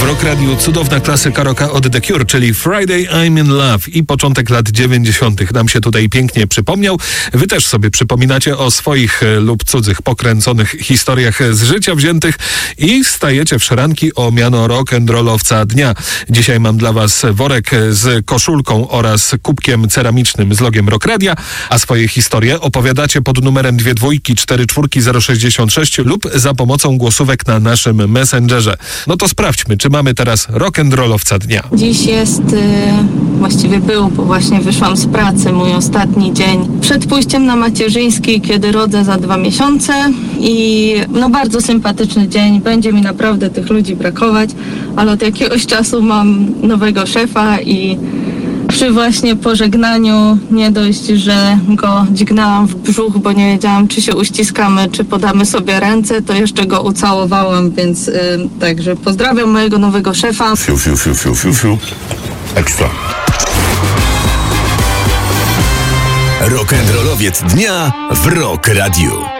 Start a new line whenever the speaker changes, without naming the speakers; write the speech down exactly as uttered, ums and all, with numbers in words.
Rock Radio, cudowna klasyka rocka od The Cure, czyli Friday I'm in Love i początek lat dziewięćdziesiątych nam się tutaj pięknie przypomniał. Wy też sobie przypominacie o swoich lub cudzych pokręconych historiach z życia wziętych i stajecie w szranki o miano rock'n'rollowca dnia. Dzisiaj mam dla was worek z koszulką oraz kubkiem ceramicznym z logiem Rock Radia, a swoje historie opowiadacie pod numerem dwie dwójki cztery czwórki zero sześćdziesiąt sześć lub za pomocą głosówek na naszym Messengerze. No to sprawdźmy, czy mamy teraz rock'n'rollowca dnia.
Dziś jest, yy, właściwie był, bo właśnie wyszłam z pracy, mój ostatni dzień przed pójściem na macierzyński, kiedy rodzę za dwa miesiące i no bardzo sympatyczny dzień, będzie mi naprawdę tych ludzi brakować, ale od jakiegoś czasu mam nowego szefa i przy właśnie pożegnaniu nie dość, że go dźgnęłam w brzuch, bo nie wiedziałam, czy się uściskamy, czy podamy sobie ręce, to jeszcze go ucałowałam, więc yy, także pozdrawiam mojego nowego szefa.
Fiu, fiu, fiu, fiu, fiu, fiu. Ekstra.
Rock'n'rollowiec dnia w Rock Radio.